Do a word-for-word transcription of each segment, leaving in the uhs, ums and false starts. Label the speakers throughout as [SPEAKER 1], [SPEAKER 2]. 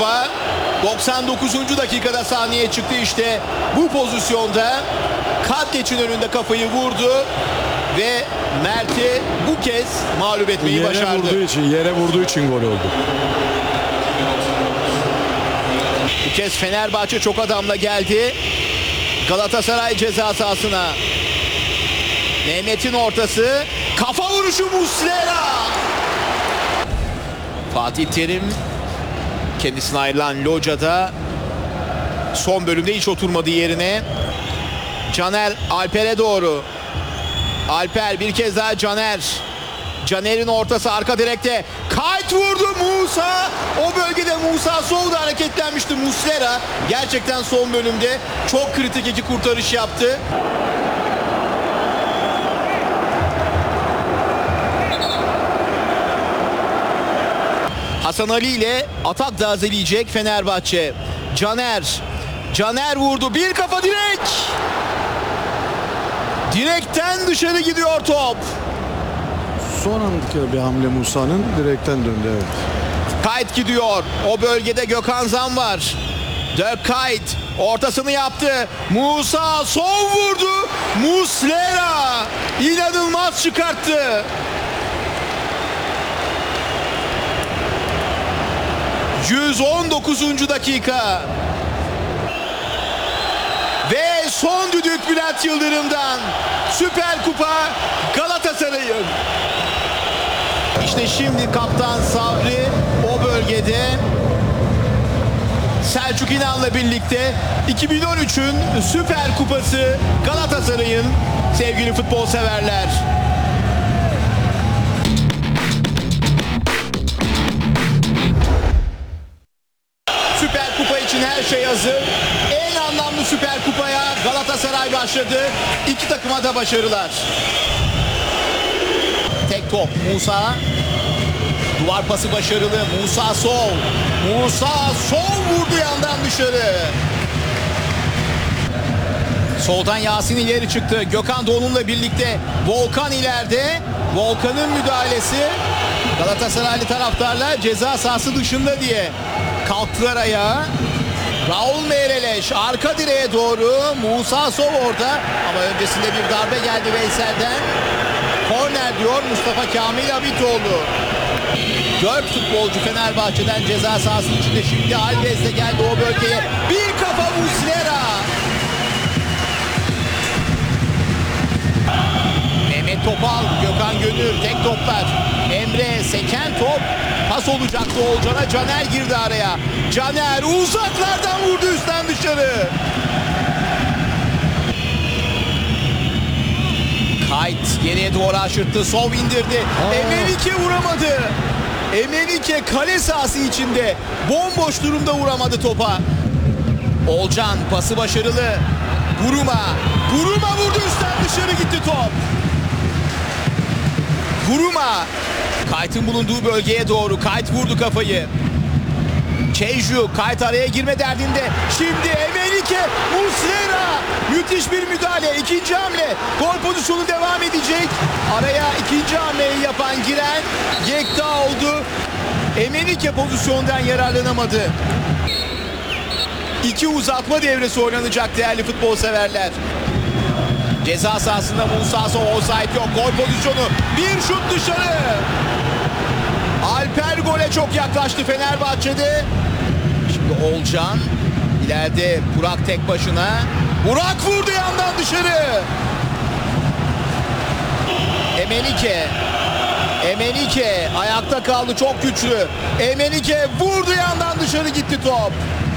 [SPEAKER 1] topa. doksan dokuzuncu dakikada sahneye çıktı işte bu pozisyonda. Katleç'in önünde kafayı vurdu ve Mert'i bu kez mağlup etmeyi
[SPEAKER 2] yere
[SPEAKER 1] başardı.
[SPEAKER 2] Vurduğu için, yere vurduğu için gol oldu.
[SPEAKER 1] Bu kez Fenerbahçe çok adamla geldi. Galatasaray ceza sahasına. Mehmet'in ortası. Kafa vuruşu Muslera. Fatih Terim kendisine ayrılan locada son bölümde hiç oturmadı yerine. Caner Alper'e doğru. Alper bir kez daha Caner. Caner'in ortası arka direkte. Kayt vurdu Musa. O bölgede Musa solda hareketlenmişti. Muslera gerçekten son bölümde çok kritik iki kurtarış yaptı. Hasan Ali ile atak da azeleyecek Fenerbahçe. Caner. Caner vurdu. Bir kafa direk. Direkten dışarı gidiyor top.
[SPEAKER 2] Son andaki bir hamle Musa'nın direkten döndü, evet.
[SPEAKER 1] Kayt gidiyor. O bölgede Gökhan Zan var. Dirk Kayt ortasını yaptı. Musa son vurdu. Muslera inanılmaz çıkarttı. yüz on dokuzuncu dakika. Ve son düdük Bülent Yıldırım'dan. Süper Kupa Galatasaray'ın. İşte şimdi Kaptan Sabri o bölgede Selçuk İnan'la birlikte iki bin on üçün Süper Kupası Galatasaray'ın, sevgili futbol severler. Süper Kupa için her şey hazır. En anlamlı Süper Kupa'ya Galatasaray başladı. İki takıma da başarılar. Tek top Musa. Duvar pası başarılı. Musa sol. Musa sol vurdu yandan dışarı. Soldan Yasin ileri çıktı. Gökhan Doğulu'yla birlikte Volkan ileride. Volkan'ın müdahalesi Galatasaraylı taraftarla ceza sahası dışında diye kalktılar ayağa. Raul Meireles arka direğe doğru. Musa Sov orada ama öncesinde bir darbe geldi Veysel'den. Korner diyor Mustafa Kamil Habitoğlu. Dört futbolcu Fenerbahçe'den ceza sahası içinde, şimdi Alves de geldi o bölgeye. Bir kafa Muslera. Mehmet Topal, Gökhan Gönül tek toplar. Emre seken top. Pas olacaktı Oğulcan'a. Caner girdi araya. Caner uzaklardan vurdu üstten dışarı. Kayt geriye doğru aşırttı. Sol indirdi. Aa. Emenike vuramadı. Emenike kale sahası içinde bomboş durumda vuramadı topa. Olcan pası başarılı. Buruma. Buruma vurdu üstten dışarı gitti top. Buruma. Kayt'ın bulunduğu bölgeye doğru. Kayt vurdu kafayı. Çeyju. Kayt araya girme derdinde. Şimdi Emenike. Muslera. Müthiş bir müdahale. İkinci hamle. Gol pozisyonu devam edecek. Araya ikinci hamleyi yapan giren Yekta oldu. Emenike pozisyondan yararlanamadı. İki uzatma devresi oynanacak değerli futbol severler. Ceza sahasında Musa Sow, offside yok. Gol pozisyonu. Bir şut dışarı. Alper gole çok yaklaştı Fenerbahçe'de. Şimdi Olcan. İleride Burak tek başına. Burak vurdu yandan dışarı. Emenike. Emenike ayakta kaldı, çok güçlü. Emenike vurdu yandan dışarı gitti top.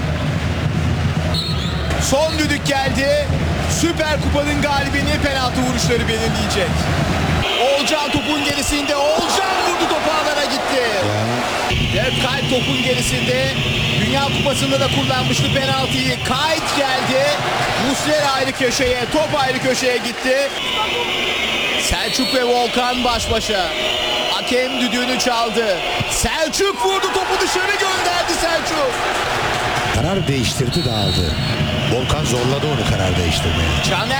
[SPEAKER 1] Son düdük geldi. Süper Kupa'nın galibini penaltı vuruşları belirleyecek. Olcan topun gerisinde. Olcan vurdu, topu ağlara gitti. Dirk Kayt topun gerisinde. Dünya Kupası'nda da kullanmıştı penaltıyı. Kayt geldi. Muslera ayrı köşeye. Top ayrı köşeye gitti. Selçuk ve Volkan baş başa. Hakem düdüğünü çaldı. Selçuk vurdu, topu dışarı gönderdi Selçuk.
[SPEAKER 3] Karar değiştirdi, dağıldı. Volkan zorladı onu karar değiştirmeye.
[SPEAKER 1] Caner